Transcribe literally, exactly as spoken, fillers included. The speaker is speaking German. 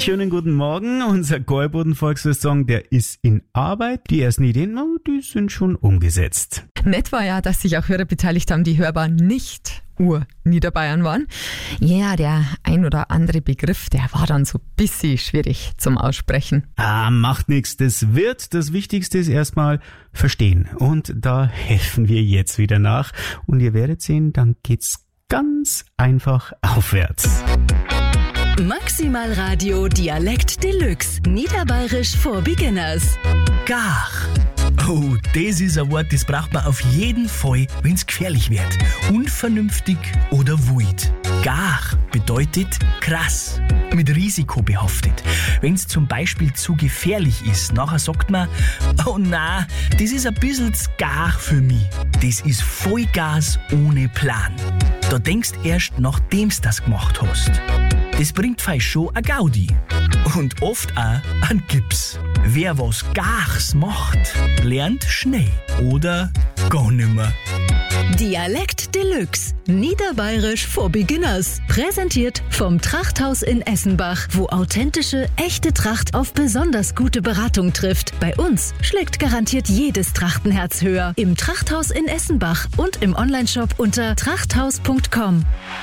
Schönen guten Morgen. Unser Gäuboden-Volksfest-Song, der ist in Arbeit. Die ersten Ideen, oh, die sind schon umgesetzt. Nett war ja, dass sich auch Hörer beteiligt haben, die hörbar nicht Ur-Niederbayern waren. Ja, der ein oder andere Begriff, der war dann so ein bisschen schwierig zum Aussprechen. Ah, macht nichts. Das wird. Das Wichtigste ist erstmal verstehen. Und da helfen wir jetzt wieder nach. Und ihr werdet sehen, dann geht's ganz einfach aufwärts. Maximal Radio Dialekt Deluxe. Niederbayerisch for Beginners. Gar. Oh, das ist ein Wort, das braucht man auf jeden Fall, wenn's gefährlich wird. Unvernünftig oder wild. Gar bedeutet krass, mit Risiko behaftet. Wenn's zum Beispiel zu gefährlich ist, nachher sagt man, oh na, das ist ein bisschen zu gar für mich. Das ist Vollgas ohne Plan. Da denkst erst, nachdem's das gemacht hast. Das bringt fei schon a Gaudi. Und oft auch an Gips. Wer was Gars macht, lernt schnell oder gar nimmer. Dialekt Deluxe. Niederbayerisch for Beginners. Präsentiert vom Trachthaus in Essenbach, wo authentische, echte Tracht auf besonders gute Beratung trifft. Bei uns schlägt garantiert jedes Trachtenherz höher. Im Trachthaus in Essenbach und im Onlineshop unter trachthaus punkt com.